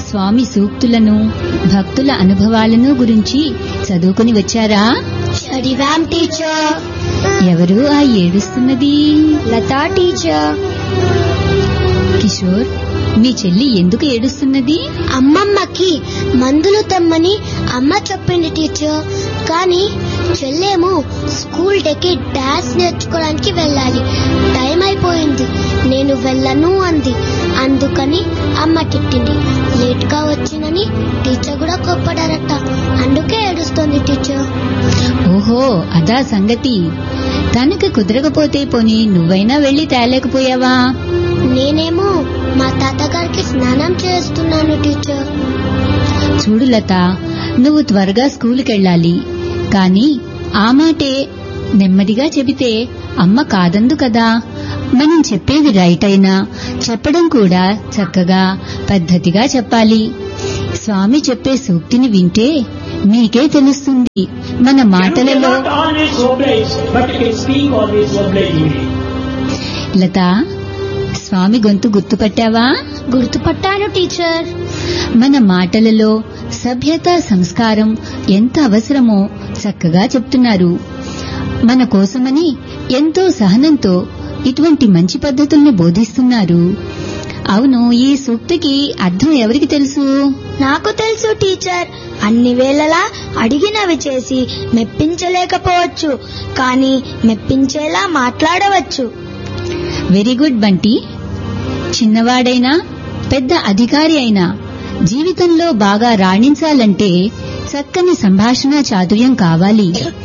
స్వామి సూక్తులను, భక్తుల అనుభవాలను గురించి చదువుకుని వచ్చారా? చదివాం టీచర్. ఎవరు ఆ ఏడుస్తున్నది? లతా టీచర్. కిషోర్, మీ చెల్లి ఎందుకు ఏడుస్తున్నది? అమ్మమ్మకి మందులు తెమ్మని అమ్మ చెప్పింది టీచర్. కానీ చెల్లేమో స్కూల్ డేకి డాన్స్ నేర్చుకోవడానికి వెళ్ళాలి, టైం అయిపోయింది, నేను వెళ్ళను అంది. అందుకని అమ్మ తిట్టింది. లేట్ గా వచ్చినని టీచర్ కూడా కోప్పడారట. అందుకే ఏడుస్తుంది టీచర్. ఓహో, అదా సంగతి. తనకు కుదరకపోతే పోనీ నువ్వైనా వెళ్లి తేలేకపోయావా? నేనేమో మా తాతగారికి స్నానం చేస్తున్నాను టీచర్. చూడు లత, నువ్వు త్వరగా స్కూలుకెళ్ళాలి. కానీ ఆ మాటే నెమ్మదిగా చెబితే అమ్మ కాదందు కదా. మనం చెప్పేది రైట్ అయినా చెప్పడం కూడా చక్కగా పద్ధతిగా చెప్పాలి. స్వామి చెప్పే సూక్తిని వింటే మీకే తెలుస్తుంది మన మాటలలో. లత, స్వామి గొంతు గుర్తుపట్టావా? గుర్తుపట్టాను టీచర్. మన మాటలలో సభ్యత, సంస్కారం ఎంత అవసరమో చక్కగా చెప్తున్నారు. మన కోసమని ఎంతో సహనంతో ఇటువంటి మంచి పద్ధతుల్ని బోధిస్తున్నారు. అవును, ఈ సూక్తికి అర్థం ఎవరికి తెలుసు? నాకు తెలుసు టీచర్. అన్ని వేళలా అడిగినవి చేసి మెప్పించలేకపోవచ్చు, కానీ మెప్పించేలా మాట్లాడవచ్చు. Very good Bunty. చిన్నవాడైనా పెద్ద అధికారి అయినా జీవితంలో బాగా రాణించాలంటే చక్కని సంభాషణ చాతుర్యం కావాలి.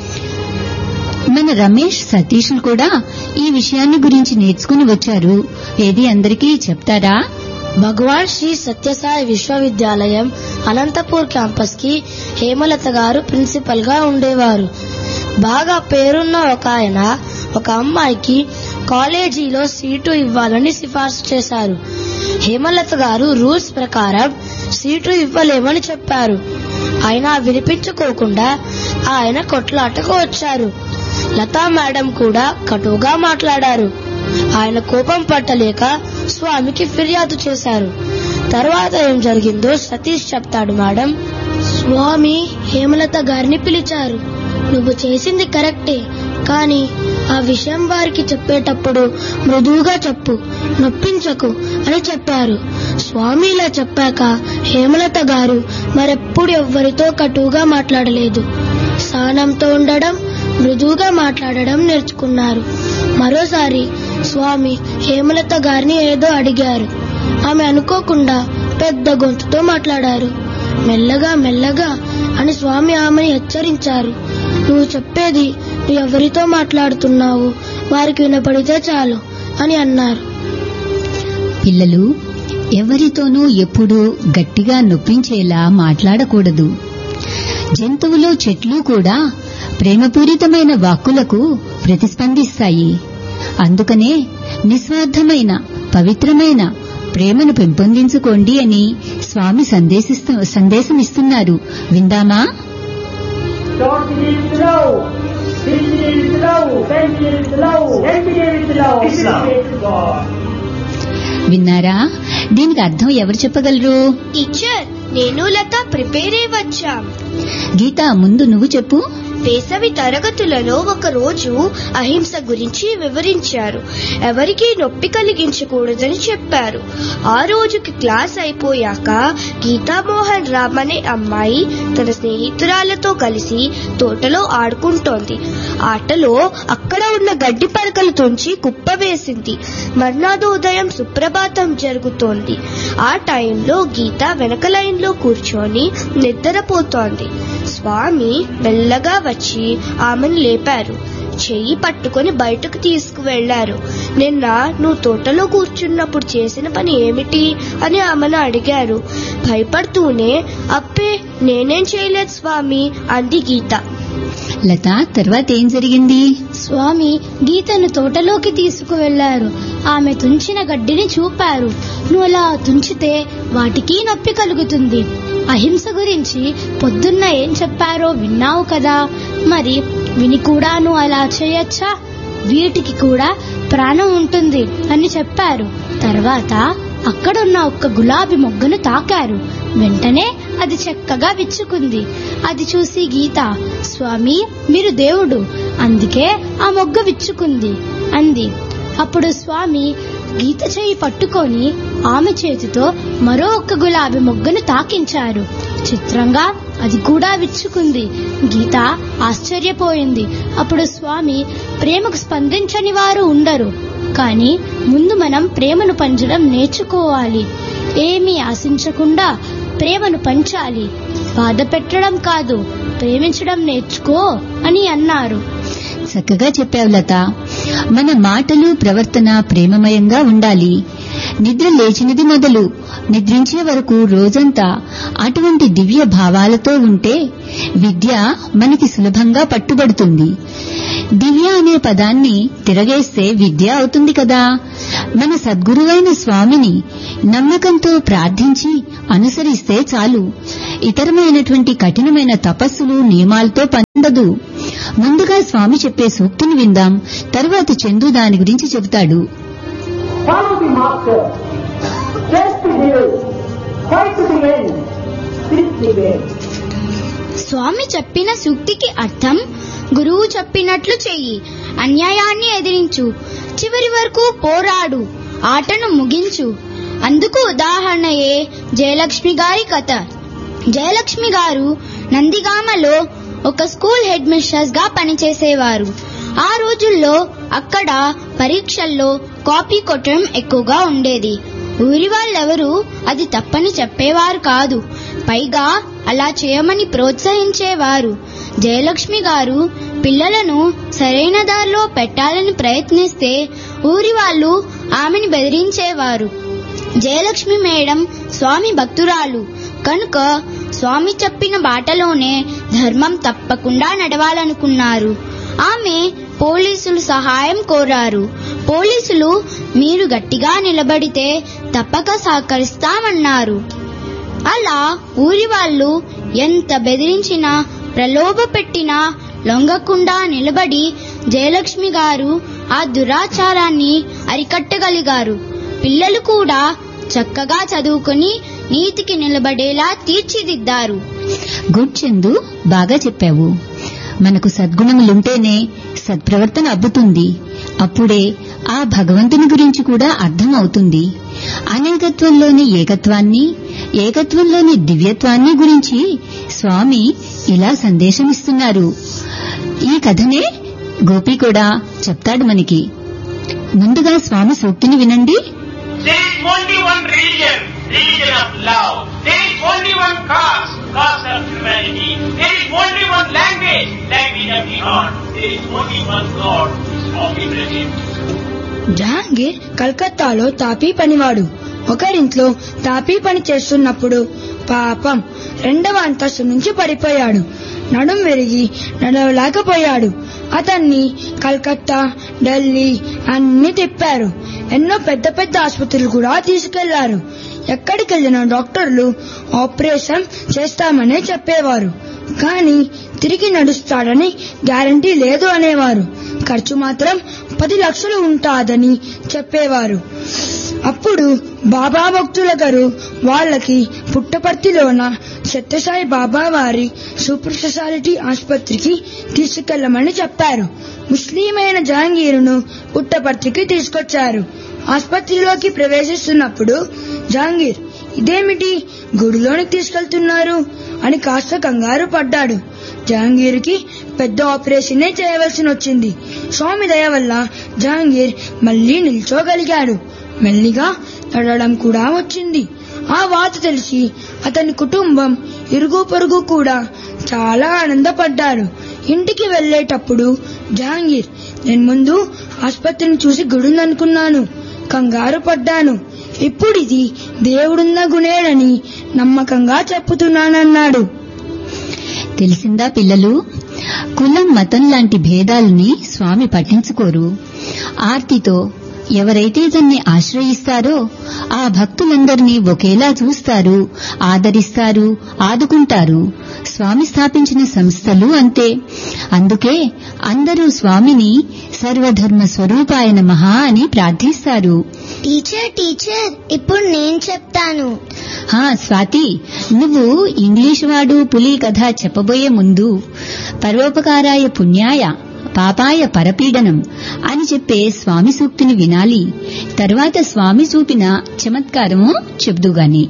మన రమేష్, సతీష్ కూడా ఈ విషయాన్ని గురించి నేర్చుకుని వచ్చారు. ఏది అందరికీ చెప్తారా? భగవాన్ శ్రీ సత్యసాయి విశ్వవిద్యాలయం అనంతపూర్ క్యాంపస్ కి హేమలత గారు ప్రిన్సిపల్ గా ఉండేవారు. బాగా పేరున్న ఒక ఆయన ఒక అమ్మాయికి కాలేజీలో సీటు ఇవ్వాలని సిఫార్సు చేశారు. హేమలత గారు రూల్స్ ప్రకారం సీటు ఇవ్వలేమని చెప్పారు. అయినా వినిపించుకోకుండా ఆయన కొట్లాటకు వచ్చారు. లతా మేడం కూడా కటుగా మాట్లాడారు. ఆయన కోపం పట్టలేక స్వామికి ఫిర్యాదు చేశారు. తర్వాత ఏం జరిగిందో సతీష్ చెప్తాడు మేడం. స్వామి హేమలత గారిని పిలిచారు. నువ్వు చేసింది కరెక్టే, కానీ ఆ విషయం వారికి చెప్పేటప్పుడు మృదువుగా చెప్పు, నొప్పించకు అని చెప్పారు. స్వామి ఇలా చెప్పాక హేమలత గారు మరెప్పుడు ఎవ్వరితో కటువుగా మాట్లాడలేదు. సహనంతో ఉండడం, మృదువుగా మాట్లాడడం నేర్చుకున్నారు. మరోసారి స్వామి హేమలత గారిని ఏదో అడిగారు. ఆమె అనుకోకుండా పెద్ద గొంతుతో మాట్లాడారు. మెల్లగా మెల్లగా అని స్వామి ఆమెను హెచ్చరించారు. నువ్వు చెప్పేది నువ్వు ఎవరితో మాట్లాడుతున్నావు వారికి వినపడితే చాలు అని అన్నారు. పిల్లలు ఎవరితోనూ ఎప్పుడూ గట్టిగా నొప్పించేలా మాట్లాడకూడదు. జంతువులు, చెట్లు కూడా ప్రేమపూరితమైన వాక్కులకు ప్రతిస్పందిస్తాయి. అందుకనే నిస్వార్థమైన పవిత్రమైన ప్రేమను పెంపొందించుకోండి అని స్వామి సందేశమిస్తున్నారు. విందామా? విన్నారా? దీనికి అర్థం ఎవరు చెప్పగలరు? టీచర్, నేను లత ప్రిపేర్ అయి వచ్చాం. గీత, ముందు నువ్వు చెప్పు. వేసవి తరగతులలో ఒక రోజు అహింస గురించి వివరించారు. ఎవరికీ నొప్పి కలిగించకూడదని చెప్పారు. ఆ రోజుకి క్లాస్ అయిపోయాక గీతామోహన్ రామ్ అనే అమ్మాయి తన స్నేహితురాలతో కలిసి తోటలో ఆడుకుంటోంది. ఆటలో అక్కడ ఉన్న గడ్డి పరకలు తుంచి కుప్ప వేసింది. మర్నాడు ఉదయం సుప్రభాతం జరుగుతోంది. ఆ టైంలో గీత వెనక లైన్లో కూర్చొని నిద్రపోతోంది. స్వామి మెల్లగా వచ్చి ఆమెను లేపారు. చెయ్యి పట్టుకుని బయటకు తీసుకువెళ్లారు. నిన్న నువ్వు తోటలో కూర్చున్నప్పుడు చేసిన పని ఏమిటి అని ఆమెను అడిగారు. భయపడుతూనే అప్పే నేనేం చేయలేదు స్వామి అంది గీత. లత, తర్వాత ఏం జరిగింది? స్వామి గీతను తోటలోకి తీసుకువెళ్లారు. ఆమె తుంచిన గడ్డిని చూపారు. నువ్వు అలా తుంచితే వాటికి నొప్పి కలుగుతుంది. అహింస గురించి పొద్దున్న ఏం చెప్పారో విన్నావు కదా, మరి విని కూడా నువ్వు అలా చేయొచ్చా? వీటికి కూడా ప్రాణం ఉంటుంది అని చెప్పారు. తర్వాత అక్కడున్న ఒక్క గులాబీ మొగ్గను తాకారు. వెంటనే అది చక్కగా విచ్చుకుంది. అది చూసి గీత, స్వామి మీరు దేవుడు, అందుకే ఆ మొగ్గ విచ్చుకుంది అంది. అప్పుడు స్వామి గీత చేయి పట్టుకొని ఆమె చేతితో మరో ఒక్క గులాబీ మొగ్గను తాకించారు. చిత్రంగా అది కూడా విచ్చుకుంది. గీత ఆశ్చర్యపోయింది. అప్పుడు స్వామి, ప్రేమకు స్పందించని వారు ఉండరు, కానీ ముందు మనం ప్రేమను పంచడం నేర్చుకోవాలి. ఏమీ ఆశించకుండా ప్రేమను పంచాలి. బాధ పెట్టడం కాదు, ప్రేమించడం నేర్చుకో అని అన్నారు. చక్కగా చెప్పావు లత. మన మాటలు ప్రవర్తన ప్రేమమయంగా ఉండాలి. నిద్ర లేచినది మొదలు నిద్రించే వరకు రోజంతా అటువంటి దివ్య భావాలతో ఉంటే విద్య మనకి సులభంగా పట్టుబడుతుంది. దివ్య అనే పదాన్ని తిరగేస్తే విద్య అవుతుంది కదా. మన సద్గురువైన స్వామిని నమ్మకంతో ప్రార్థించి అనుసరిస్తే చాలు. ఇతరమైనటువంటి కఠినమైన తపస్సులు నియమాలతో పొందదు. ముందుగా స్వామి చెప్పే సూక్తిని విందాం, తరువాత చందు దాని గురించి చెబుతాడు. స్వామి చెప్పిన సూక్తికి అర్థం, గురువు చెప్పినట్లు చెయ్యి, అన్యాయాన్ని ఎదిరించు, చివరి వరకు పోరాడు, ఆటను ముగించు. అందుకు ఉదాహరణయే జయలక్ష్మి గారి కథ. జయలక్ష్మి గారు నందిగామలో ఒక స్కూల్ హెడ్ మిస్ట్రెస్ గా పనిచేసేవారు. ఆ రోజుల్లో అక్కడ పరీక్షల్లో కాపీ కొట్టడం ఎక్కువగా ఉండేది. ఊరి వాళ్ళెవరూ అది తప్పని చెప్పేవారు కాదు, పైగా అలా చేయమని ప్రోత్సహించేవారు. జయలక్ష్మి గారు పిల్లలను సరైన దారిలో పెట్టాలని ప్రయత్నిస్తే ఊరి వాళ్ళు ఆమెను బెదిరించేవారు. జయలక్ష్మి మేడం స్వామి భక్తురాలు కనుక స్వామి చెప్పిన బాటలోనే ధర్మం తప్పకుండా నడవాలనుకున్నారు. ఆమె పోలీసులు సహాయం కోరారు. పోలీసులు మీరు గట్టిగా నిలబడితే తప్పక సహకరిస్తామన్నారు. అలా ఊరి వాళ్ళు ఎంత బెదిరించినా ప్రలోభ పెట్టినా లొంగకుండా నిలబడి జయలక్ష్మి గారు ఆ దురాచారాన్ని అరికట్టగలిగారు. పిల్లలు కూడా చక్కగా చదువుకుని నీతికి నిలబడేలా తీర్చిదిద్దారు. గుడ్ చందు, బాగా చెప్పావు. మనకు సద్గుణములుంటేనే సత్ప్రవర్తన అబ్బుతుంది. అప్పుడే ఆ భగవంతుని గురించి కూడా అర్థం అవుతుంది. అనేకత్వంలోని ఏకత్వాన్ని, ఏకత్వంలోని దివ్యత్వాన్ని గురించి స్వామి ఇలా సందేశమిస్తున్నారు. ఈ కథనే గోపి కూడా చెప్తాడు మనకి. ముందుగా స్వామి సూక్తిని వినండి. There is only one religion, religion of love. There is only one cause, cause of humanity. There is only one language, language of the heart. There is only one God, omnipresent. Jahangir కలకత్తాలో తాపీ పనివాడు. ఒకరింట్లో తాపీ పని చేస్తున్నప్పుడు పాపం 2వ అంతస్తు నుంచి పడిపోయాడు. నడుం విరిగి నడవలేకపోయాడు. అతన్ని కలకత్తా, ఢిల్లీ అన్ని తిప్పారు. ఎన్నో పెద్ద పెద్ద ఆసుపత్రులు కూడా తీసుకెళ్లారు. ఎక్కడికెళ్లిన డాక్టర్లు ఆపరేషన్ చేస్తామనే చెప్పేవారు, కానీ తిరిగి నడుస్తాడని గ్యారంటీ లేదు అనేవారు. ఖర్చు మాత్రం 10 లక్షలు ఉంటాదని చెప్పేవారు. అప్పుడు బాబా భక్తుల గారు వాళ్ళకి పుట్టపర్తిలోన సత్యసాయి బాబా వారి సూపర్ స్పెషాలిటీ ఆసుపత్రికి తీసుకెళ్లమని చెప్పారు. ముస్లిమైన జహాంగీరును పుట్టపర్తికి తీసుకొచ్చారు. ఆసుపత్రిలోకి ప్రవేశిస్తున్నప్పుడు జహాంగీర్, ఇదేమిటి గుడిలోనికి తీసుకెళ్తున్నారు అని కాస్త కంగారు పడ్డాడు. జహాంగీర్కి పెద్ద ఆపరేషనే చేయవలసి వచ్చింది. స్వామి దయ వల్ల జహాంగీర్ మళ్లీ నిల్చోగలిగాడు. మెల్లిగా నడవడం కూడా వచ్చింది. ఆ వార్త తెలిసి అతని కుటుంబం, ఇరుగు పొరుగు కూడా చాలా ఆనందపడ్డారు. ఇంటికి వెళ్లేటప్పుడు జహాంగీర్, నేను ముందు ఆసుపత్రిని చూసి గుడుందనుకున్నాను, కంగారు పడ్డాను. ఇప్పుడు ఇది దేవుడున్న గుణేడని నమ్మకంగా చెప్పుతున్నానన్నాడు. తెలిసిందా పిల్లలు, కులం మతం లాంటి భేదాలని స్వామి పట్టించుకోరు. ఆర్తితో ఎవరైతే తన్ని ఆశ్రయిస్తారో ఆ భక్తులందరినీ ఒకేలా చూస్తారు, ఆదరిస్తారు, ఆదుకుంటారు. స్వామి స్థాపించిన సంస్థలు అంతే. అందుకే అందరూ స్వామిని సర్వధర్మ స్వరూపాయ నమః అని ప్రార్థిస్తారు. టీచర్ ఇప్పుడు నేను చెప్తాను. స్వాతి, నువ్వు ఇంగ్లీషు వాడు పులి కథ చెప్పబోయే ముందు పరోపకారాయ పుణ్యాయ పాపాయ పరపీడనం అని చెప్పే స్వామి సూక్తిని వినాలి. తర్వాత స్వామి చూపిన చమత్కారము చెబుదుగాని.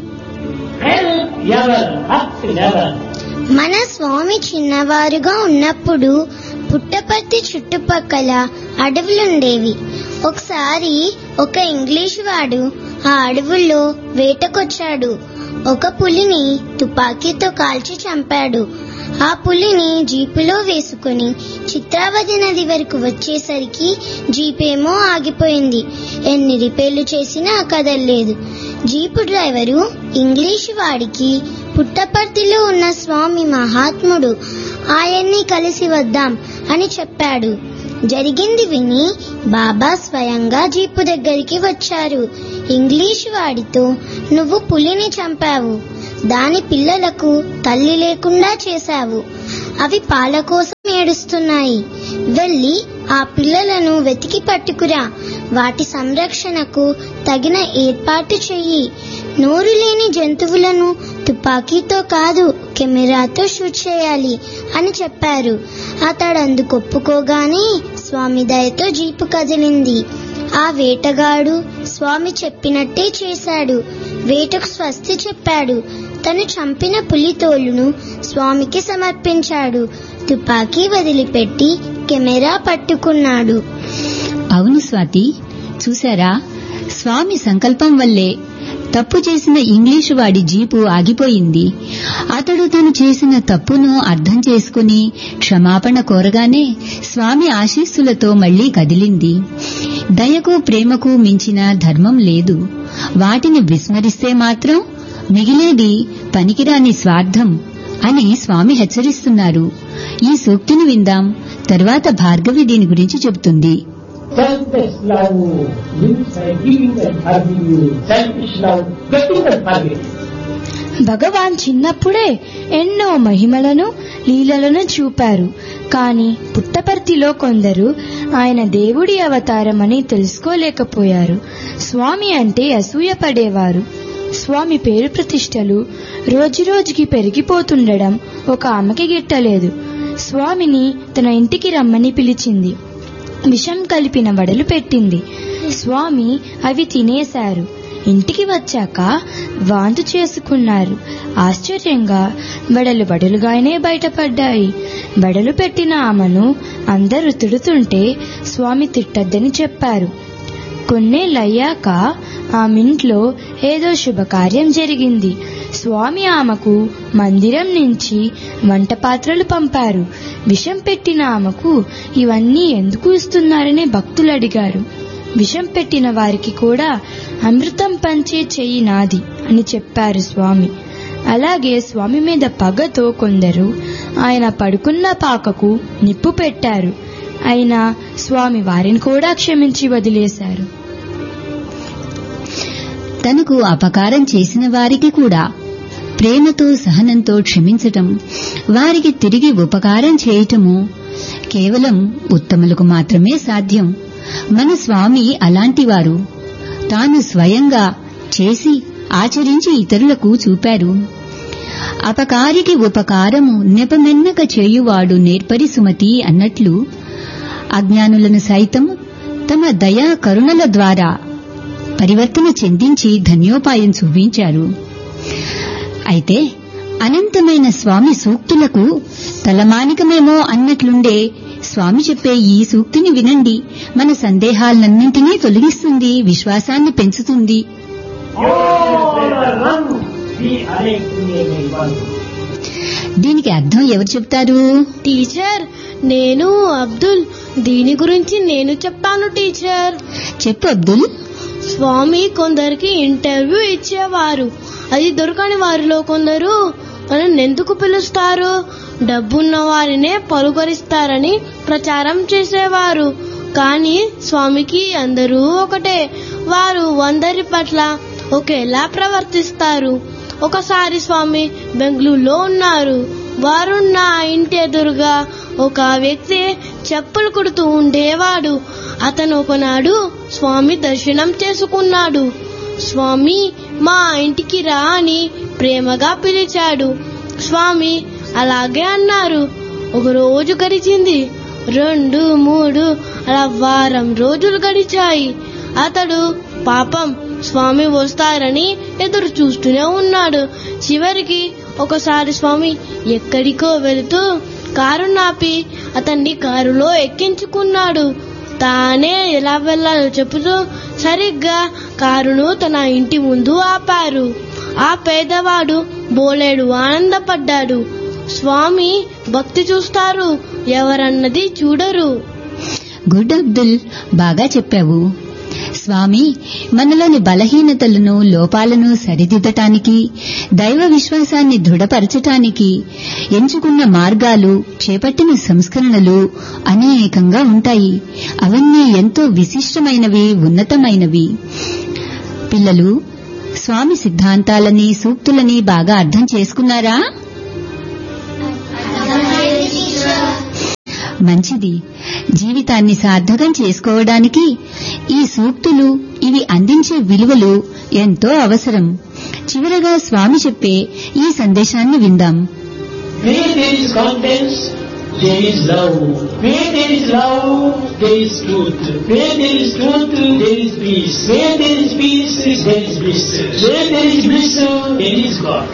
మన స్వామి చిన్నవారుగా ఉన్నప్పుడు పుట్టపర్తి చుట్టుపక్కల అడవులుండేవి. ఒకసారి ఒక ఇంగ్లీషు వాడు ఆ అడవుల్లో వేటకొచ్చాడు. ఒక పులిని తుపాకీతో కాల్చి చంపాడు. ఆ పులిని జీపులో వేసుకుని చిత్రావతి నది వరకు వచ్చేసరికి జీపేమో ఆగిపోయింది. ఎన్ని రిపేర్లు చేసినా కదల్లేదు. జీపు డ్రైవరు ఇంగ్లీషు వాడికి పుట్టపర్తిలో ఉన్న స్వామి మహాత్ముడు, ఆయన్ని కలిసి వద్దాం అని చెప్పాడు. జరిగింది విని బాబా స్వయంగా జీపు దగ్గరికి వచ్చారు. ఇంగ్లీషు వాడితో, నువ్వు పులిని చంపావు, దాని పిల్లలకు తల్లి లేకుండా చేశావు, అవి పాల కోసం ఏడుస్తున్నాయి, వెళ్లి ఆ పిల్లలను వెతికి పట్టుకురా, వాటి సంరక్షణకు తగిన ఏర్పాటు చెయ్యి, నోరు లేని జంతువులను తుపాకీతో కాదు కెమెరాతో షూట్ చేయాలి అని చెప్పారు. అతడందుకు ఒప్పుకోగానే స్వామి దయతో జీపు కదిలింది. ఆ వేటగాడు స్వామి చెప్పినట్టే చేశాడు. వేటకు స్వస్తి చెప్పాడు. తను చంపిన పులి తోలును స్వామికి సమర్పించాడు. తుపాకీ వదిలిపెట్టి కెమెరా పట్టుకున్నాడు. అవును స్వాతి, చూశారా, స్వామి సంకల్పం వల్లే తప్పు చేసిన ఇంగ్లీషు వాడి జీపు ఆగిపోయింది. అతడు తను చేసిన తప్పును అర్థం చేసుకుని క్షమాపణ కోరగానే స్వామి ఆశీస్సులతో మళ్లీ కదిలింది. దయకు ప్రేమకు మించిన ధర్మం లేదు. వాటిని విస్మరిస్తే మాత్రం మిగిలేది పనికిరాని స్వార్థం అని స్వామి హెచ్చరిస్తున్నారు. ఈ సూక్తిని విందాం. తర్వాత భార్గవి దీని గురించి చెబుతుంది. Selfish love means giving and forgiving. Selfish love, getting and forgiving. భగవాన్ చిన్నప్పుడే ఎన్నో మహిమలను లీలలను చూపారు. కాని పుట్టపర్తిలో కొందరు ఆయన దేవుడి అవతారమని తెలుసుకోలేకపోయారు. స్వామి అంటే అసూయపడేవారు. స్వామి పేరు ప్రతిష్టలు రోజురోజుకి పెరిగిపోతుండడం ఒక ఆమెకి గిట్టలేదు. స్వామిని తన ఇంటికి రమ్మని పిలిచింది. విషం కలిపిన వడలు పెట్టింది. స్వామి అవి తినేశారు. ఇంటికి వచ్చాక వాంతు చేసుకున్నారు. ఆశ్చర్యంగా వడలు వడలుగానే బయటపడ్డాయి. వడలు పెట్టిన ఆమెను అందరూ తిడుతుంటే స్వామి తిట్టద్దని చెప్పారు. కొన్నేళ్లయ్యాక ఆమింట్లో ఏదో శుభకార్యం జరిగింది. స్వామి ఆమెకు మందిరం నుంచి వంట పాత్రలు పంపారు. విషం పెట్టిన ఆమెకు ఇవన్నీ ఎందుకు ఇస్తున్నారని భక్తులు అడిగారు. విషం పెట్టిన వారికి కూడా అమృతం పంచే చెయ్యి నాది అని చెప్పారు స్వామి. అలాగే స్వామి మీద పగతో కొందరు ఆయన పడుకున్న పాకకు నిప్పు పెట్టారు. అయినా స్వామి వారిని కూడా క్షమించి వదిలేశారు. తనకు అపకారం చేసిన వారికి కూడా ప్రేమతో సహనంతో క్షమించటం, వారికి తిరిగి ఉపకారం చేయటము కేవలం ఉత్తములకు మాత్రమే సాధ్యం. మన స్వామి అలాంటివారు. తాను స్వయంగా చేసి ఆచరించి ఇతరులకు చూపారు. అపకారికి ఉపకారము నెపమెన్నక చేయువాడు నేర్పరి సుమతి అన్నట్లు అజ్ఞానులను సైతం తమ దయా కరుణల ద్వారా పరివర్తన చెందించి ధన్యోపాయం చూపించారు. అయితే అనంతమైన స్వామి సూక్తులకు తలమానికమేమో అన్నట్లుండే స్వామి చెప్పే ఈ సూక్తిని వినండి. మన సందేహాలన్నింటినీ తొలగిస్తుంది, విశ్వాసాన్ని పెంచుతుంది. దీనికి అర్థం ఎవరు చెప్తారు? టీచర్, నేను అబ్దుల్. దీని గురించి నేను చెప్తాను టీచర్. చెప్పు అబ్దుల్. స్వామి కొందరికి ఇంటర్వ్యూ ఇచ్చేవారు. అది దొరకని వారిలో కొందరు మనల్ని ఎందుకు పిలుస్తారు, డబ్బున్న వారినే పలుకరిస్తారని ప్రచారం చేసేవారు. కానీ స్వామికి అందరూ ఒకటే. వారు అందరి పట్ల ఒకేలా ప్రవర్తిస్తారు. ఒకసారి స్వామి బెంగళూరులో ఉన్నారు. వారున్న ఇంటి ఎదురుగా ఒక వ్యక్తి చెప్పులు కుడుతూ ఉండేవాడు. అతను ఒకనాడు స్వామి దర్శనం చేసుకున్నాడు. స్వామి మా ఇంటికి రా అని ప్రేమగా పిలిచాడు. స్వామి అలాగే అన్నారు. ఒక రోజు గడిచింది, 2, 3 అలా వారం రోజులు గడిచాయి. అతడు పాపం స్వామి వస్తారని ఎదురు చూస్తూనే ఉన్నాడు. చివరికి ఒకసారి స్వామి ఎక్కడికో వెళుతూ కారు నాపి అతన్ని కారులో ఎక్కించుకున్నాడు. తానే ఎలా వెళ్లాలో చెబుతూ సరిగ్గా కారును తన ఇంటి ముందు ఆపారు. ఆ పేదవాడు బోలేడు ఆనందపడ్డాడు. స్వామి భక్తి చూస్తారు, ఎవరన్నది చూడరు. గుడ్ అబ్దుల్, బాగా చెప్పావు. స్వామి మనలోని బలహీనతలను, లోపాలను సరిదిద్దటానికి, దైవ విశ్వాసాన్ని దృఢపరచటానికి ఎంచుకున్న మార్గాలు, చేపట్టిన సంస్కరణలు అనేకంగా ఉంటాయి. అవన్నీ ఎంతో విశిష్టమైనవి, ఉన్నతమైనవి. పిల్లలు, స్వామి సిద్ధాంతాలని, సూక్తులని బాగా అర్థం చేసుకున్నారా? మంచిది. జీవితాన్ని సార్థకం చేసుకోవడానికి ఈ సూక్తులు, ఇవి అందించే విలువలు ఎంతో అవసరం. చివరగా స్వామి చెప్పే ఈ సందేశాన్ని విందాం. Where there is confidence, there is love. Where there is love, there is truth. Where there is truth, there is peace. Where there is peace, there is bliss. Where there is bliss, there is God.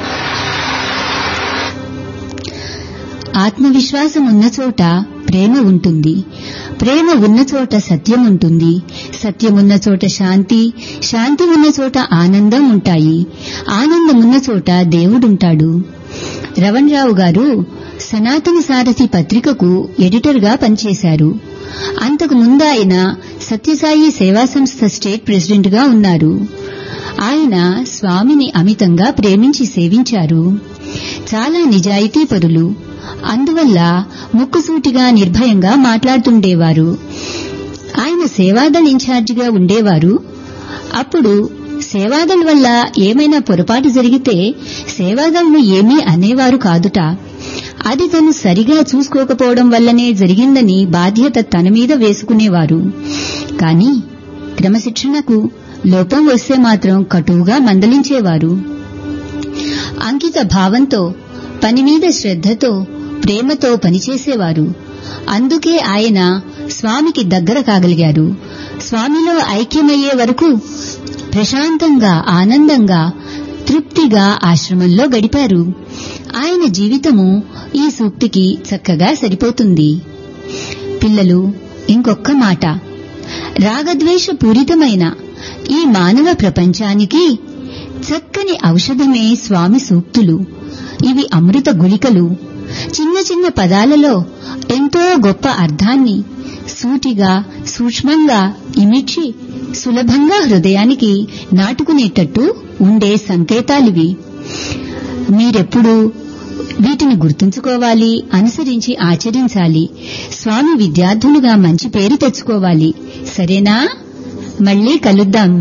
ఆత్మవిశ్వాసం ఉన్న చోట ప్రేమ ఉంటుంది, ప్రేమ ఉన్న చోట సత్యం ఉంటుంది, సత్యం ఉన్న చోట శాంతి, శాంతి ఉన్న చోట ఆనందం ఉంటాయి, ఆనందం ఉన్న చోట దేవుడుంటాడు. రవణ్ రావు గారు సనాతన సారథి పత్రికకు ఎడిటర్గా పనిచేశారు. అంతకు ముందు ఆయన సత్యసాయి సేవా సంస్థ స్టేట్ ప్రెసిడెంట్గా ఉన్నారు. ఆయన స్వామిని అమితంగా ప్రేమించి సేవించారు. చాలా నిజాయితీపరులు. అందువల్ల ముక్కుసూటిగా నిర్భయంగా మాట్లాడుతుండేవారు. ఆయన సేవాదళ్ ఇన్ఛార్జిగా ఉండేవారు. అప్పుడు సేవాదళ్ వల్ల ఏమైనా పొరపాటు జరిగితే సేవాదళ్ను ఏమీ అనేవారు కాదుట. అది తను సరిగా చూసుకోకపోవడం వల్లనే జరిగిందని బాధ్యత తన మీద వేసుకునేవారు. కాని క్రమశిక్షణకు లోపం వస్తే మాత్రం కటువుగా మందలించేవారు. అంకిత భావంతో, పని మీద శ్రద్ధతో, ప్రేమతో పనిచేసేవారు. అందుకే ఆయన స్వామికి దగ్గర కాగలిగారు. స్వామిలో ఐక్యమయ్యే వరకు ప్రశాంతంగా, ఆనందంగా, తృప్తిగా ఆశ్రమంలో గడిపారు. ఆయన జీవితము ఈ సూక్తికి చక్కగా సరిపోతుంది. పిల్లలు, ఇంకొక్క మాట. రాగద్వేష పూరితమైన ఈ మానవ ప్రపంచానికి చక్కని ఔషధమే స్వామి సూక్తులు. ఇవి అమృత గుళికలు. చిన్న చిన్న పదాలలో ఎంతో గొప్ప అర్థాన్ని సూటిగా, సూక్ష్మంగా ఇమిడ్చి సులభంగా హృదయానికి నాటుకునేటట్టు ఉండే సంకేతాలివి. మీరెప్పుడూ వీటిని గుర్తుంచుకోవాలి, అనుసరించి ఆచరించాలి. స్వామి విద్యార్థులుగా మంచి పేరు తెచ్చుకోవాలి. సరేనా? మళ్ళీ కలుద్దాం.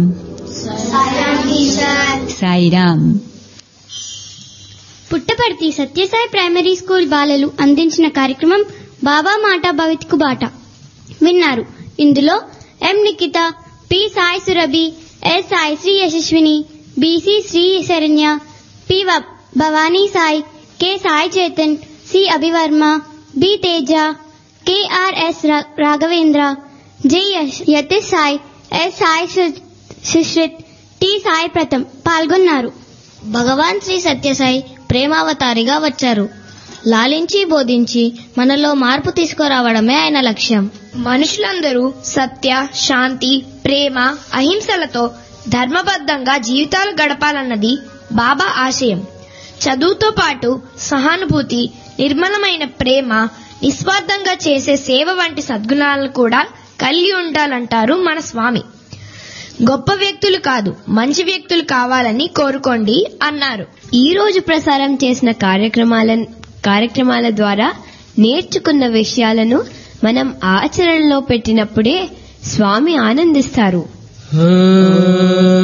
సాయిరాం. పుట్టపర్తి సత్యసాయి ప్రైమరీ స్కూల్ బాలలు అందించిన కార్యక్రమం బాబా మాట భవిత్కు బాట విన్నారు. ఇందులో ఎం నిఖిత, పి సాయి సురభి, ఎస్ సాయి శ్రీ యశస్విని, BC Shri Saranya, P Bhavani Sai, K Sai Chetan, C Abhivarma, B Teja, కెఆర్ఎస్ Raghavendra, J Yatish Sai, yes Sai Sushrith, T Sai Pratham పాల్గొన్నారు. భగవాన్ శ్రీ సత్యసాయి ప్రేమావతారిగా వచ్చారు. లాలించి బోధించి మనలో మార్పు తీసుకురావడమే ఆయన లక్ష్యం. మనుషులందరూ సత్య, శాంతి, ప్రేమ, అహింసలతో ధర్మబద్ధంగా జీవితాలు గడపాలన్నది బాబా ఆశయం. చదువుతో పాటు సహానుభూతి, నిర్మలమైన ప్రేమ, నిస్వార్థంగా చేసే సేవ వంటి సద్గుణాలను కూడా కలిగి ఉండాలంటారు మన స్వామి. గొప్ప వ్యక్తులు కాదు, మంచి వ్యక్తులు కావాలని కోరుకోండి అన్నారు. ఈ రోజు ప్రసారం చేసిన కార్యక్రమాల ద్వారా నేర్చుకున్న విషయాలను మనం ఆచరణలో పెట్టినప్పుడే స్వామి ఆనందిస్తారు.